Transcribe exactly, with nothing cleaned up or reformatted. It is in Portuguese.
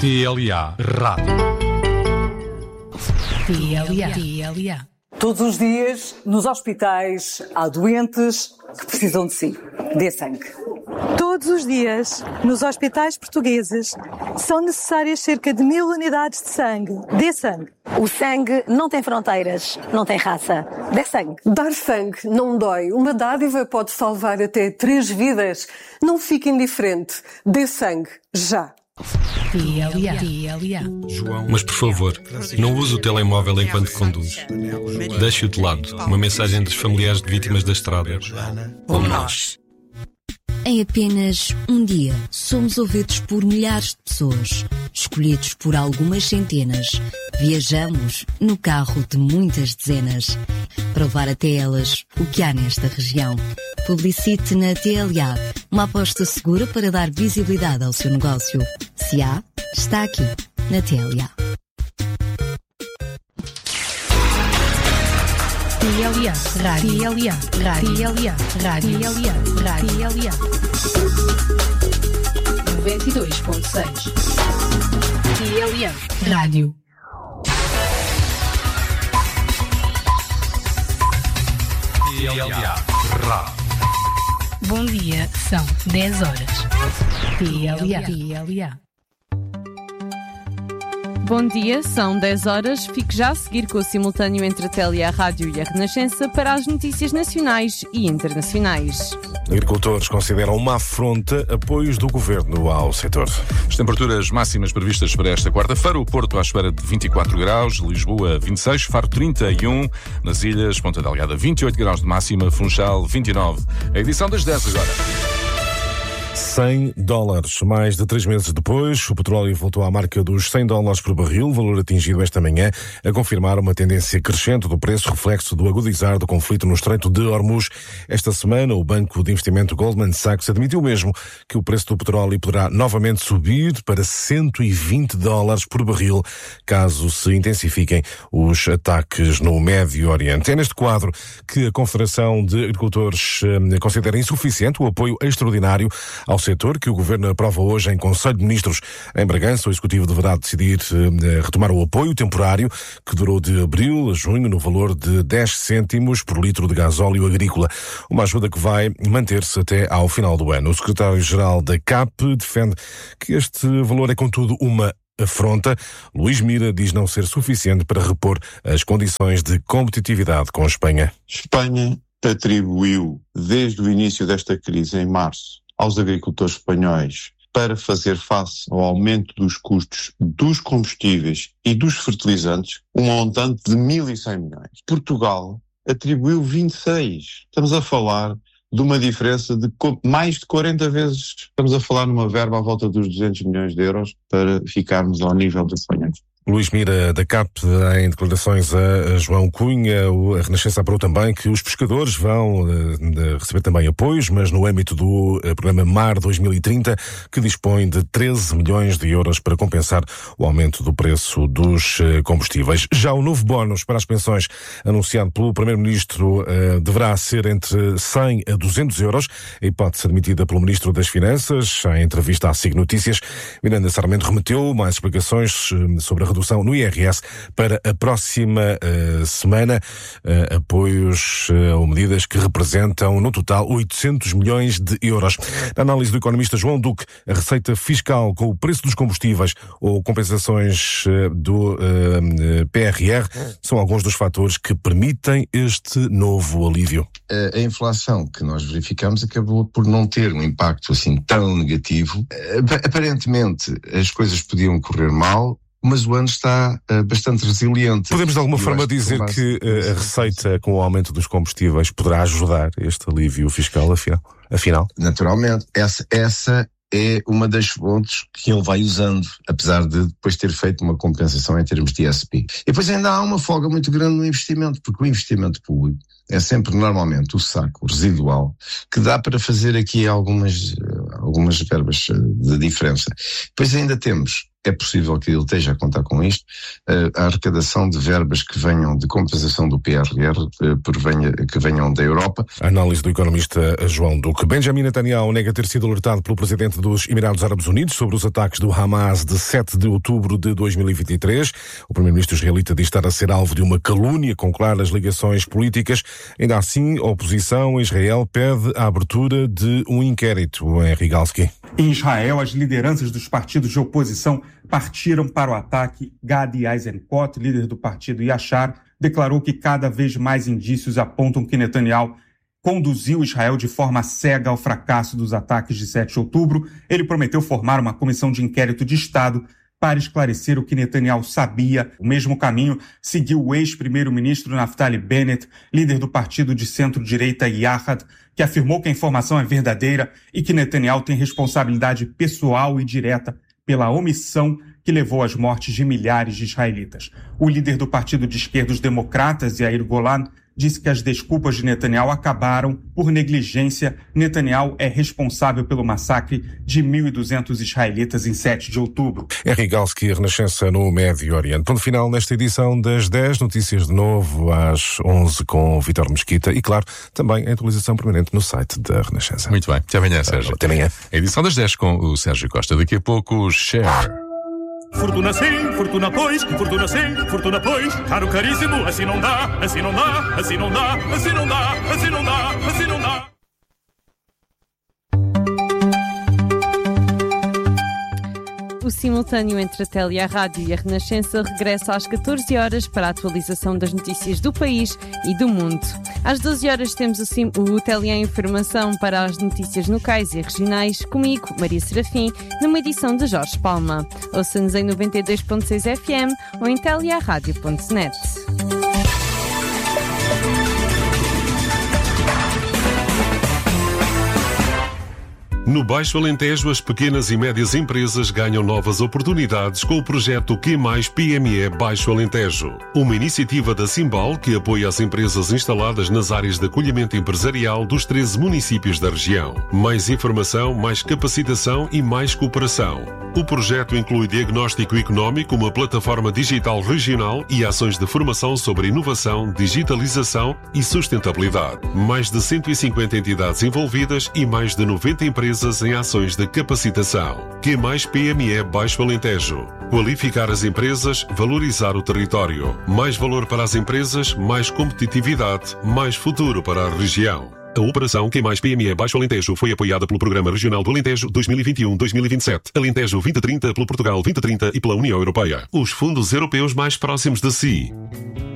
T L A Rádio. T L A. T L A. Todos os dias, nos hospitais, há doentes que precisam de si. Dê sangue. Todos os dias, nos hospitais portugueses, são necessárias cerca de mil unidades de sangue. Dê sangue. O sangue não tem fronteiras, não tem raça. Dê sangue. Dar sangue não dói. Uma dádiva pode salvar até três vidas. Não fique indiferente. Dê sangue, já. T L A. T L A. Mas, por favor, não use o telemóvel enquanto conduz. Deixe-o de lado. Uma mensagem dos familiares de vítimas da estrada. Como nós. Em apenas um dia, somos ouvidos por milhares de pessoas, escolhidos por algumas centenas. Viajamos no carro de muitas dezenas, para levar até elas o que há nesta região. Publicite na T L A, uma aposta segura para dar visibilidade ao seu negócio. Se há, está aqui, na T L A. T L A. Rádio. T L A. Rádio. T L A. Rádio. T L A. Rádio. T L A. noventa e dois ponto seis. T L A. Rádio. T L A Rádio. Bom dia, são dez horas. T L A. T L A. Bom dia, são dez horas. Fique já a seguir com o simultâneo entre a T L A Rádio e a Renascença para as notícias nacionais e internacionais. Agricultores consideram uma afronta apoios do governo ao setor. As temperaturas máximas previstas para esta quarta-feira: o Porto à espera de vinte e quatro graus, Lisboa vinte e seis, Faro trinta e um, nas ilhas Ponta Delgada vinte e oito graus de máxima, Funchal vinte e nove. A edição das dez agora. cem dólares. Mais de três meses depois, o petróleo voltou à marca dos cem dólares por barril, valor atingido esta manhã, a confirmar uma tendência crescente do preço, reflexo do agudizar do conflito no Estreito de Hormuz. Esta semana, o banco de investimento Goldman Sachs admitiu mesmo que o preço do petróleo poderá novamente subir para cento e vinte dólares por barril, caso se intensifiquem os ataques no Médio Oriente. É neste quadro que a Confederação de Agricultores eh, considera insuficiente o apoio extraordinário ao setor que o Governo aprova hoje em Conselho de Ministros. Em Bragança, o Executivo deverá decidir eh, retomar o apoio temporário que durou de abril a junho no valor de dez cêntimos por litro de gasóleo agrícola. Uma ajuda que vai manter-se até ao final do ano. O Secretário-Geral da C A P defende que este valor é, contudo, uma afronta. Luís Mira diz não ser suficiente para repor as condições de competitividade com a Espanha. Espanha atribuiu, desde o início desta crise, em março, aos agricultores espanhóis para fazer face ao aumento dos custos dos combustíveis e dos fertilizantes, um montante de mil e cem milhões. Portugal atribuiu vinte e seis. Estamos a falar de uma diferença de mais de quarenta vezes. Estamos a falar numa verba à volta dos duzentos milhões de euros para ficarmos ao nível dos espanhóis. Luís Mira, da C A P, em declarações a João Cunha. A Renascença apurou também que os pescadores vão uh, receber também apoios, mas no âmbito do uh, programa Mar dois mil e trinta, que dispõe de treze milhões de euros para compensar o aumento do preço dos uh, combustíveis. Já o novo bónus para as pensões, anunciado pelo Primeiro-Ministro, uh, deverá ser entre cem a duzentos euros. A hipótese admitida pelo Ministro das Finanças, em entrevista à S I G Notícias. Miranda Sarmento remeteu mais explicações uh, sobre a redução no I R S para a próxima uh, semana, uh, apoios uh, ou medidas que representam no total oitocentos milhões de euros. Na análise do economista João Duque, a receita fiscal com o preço dos combustíveis ou compensações uh, do uh, P R R são alguns dos fatores que permitem este novo alívio. A, a inflação que nós verificamos acabou por não ter um impacto assim tão negativo. Aparentemente as coisas podiam correr mal, mas o ano está uh, bastante resiliente. Podemos de alguma Eu forma dizer que, que uh, a receita com o aumento dos combustíveis poderá ajudar este alívio fiscal, afinal? afinal? Naturalmente. Essa, essa é uma das fontes que ele vai usando, apesar de depois ter feito uma compensação em termos de I S P. E depois ainda há uma folga muito grande no investimento, porque o investimento público é sempre normalmente o saco residual que dá para fazer aqui algumas, algumas verbas de diferença. Depois ainda temos é possível que ele esteja a contar com isto, a arrecadação de verbas que venham de compensação do P R R, por venha, que venham da Europa. A análise do economista João Duque. Benjamin Netanyahu nega ter sido alertado pelo presidente dos Emirados Árabes Unidos sobre os ataques do Hamas de sete de outubro de dois mil e vinte e três. O primeiro-ministro israelita diz estar a ser alvo de uma calúnia com claras ligações políticas. Ainda assim, a oposição a Israel pede a abertura de um inquérito. Henri Galski. Em Israel, as lideranças dos partidos de oposição partiram para o ataque. Gadi Eisenkot, líder do partido Yashar, declarou que cada vez mais indícios apontam que Netanyahu conduziu Israel de forma cega ao fracasso dos ataques de sete de outubro. Ele prometeu formar uma comissão de inquérito de Estado para esclarecer o que Netanyahu sabia. O mesmo caminho seguiu o ex-primeiro-ministro Naftali Bennett, líder do partido de centro-direita Yahad, que afirmou que a informação é verdadeira e que Netanyahu tem responsabilidade pessoal e direta pela omissão que levou às mortes de milhares de israelitas. O líder do partido de esquerda, os democratas, Yair Golan, disse que as desculpas de Netanyahu acabaram por negligência. Netanyahu é responsável pelo massacre de mil e duzentos israelitas em sete de outubro. Henri Galski, Renascença no Médio Oriente. Ponto final nesta edição das dez, notícias de novo às onze com Vítor Mesquita e, claro, também a atualização permanente no site da Renascença. Muito bem. Até amanhã, Sérgio. Até amanhã. A edição das dez com o Sérgio Costa. Daqui a pouco, Share. Fortuna sim, fortuna pois, fortuna sim, fortuna pois, caro caríssimo, assim não dá, assim não dá, assim não dá, assim não dá, assim não dá, assim não dá. O simultâneo entre a Tele, a Rádio e a Renascença regressa às catorze horas para a atualização das notícias do país e do mundo. Às doze horas temos o, sim, o Tele em Informação para as notícias locais e regionais, comigo, Maria Serafim, numa edição de Jorge Palma. Ouça-nos em noventa e dois ponto seis F M ou em telearadio ponto net. No Baixo Alentejo, as pequenas e médias empresas ganham novas oportunidades com o projeto Q mais P M E Baixo Alentejo. Uma iniciativa da Simbal que apoia as empresas instaladas nas áreas de acolhimento empresarial dos treze municípios da região. Mais informação, mais capacitação e mais cooperação. O projeto inclui diagnóstico económico, uma plataforma digital regional e ações de formação sobre inovação, digitalização e sustentabilidade. Mais de cento e cinquenta entidades envolvidas e mais de noventa empresas em ações de capacitação. Q mais P M E Baixo Alentejo. Qualificar as empresas, valorizar o território. Mais valor para as empresas, mais competitividade, mais futuro para a região. A operação Q mais P M E Baixo Alentejo foi apoiada pelo Programa Regional do Alentejo dois mil e vinte e um a dois mil e vinte e sete, Alentejo vinte trinta pelo Portugal vinte trinta e pela União Europeia. Os fundos europeus mais próximos de si.